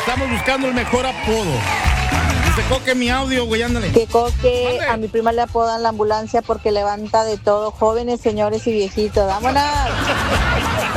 Estamos buscando el mejor apodo. Dice Coque mi audio, güey, ándale. Que Coque, ¿Dónde? a mi prima le apodan la ambulancia porque levanta de todo, jóvenes, señores y viejitos. ¡Vámonos!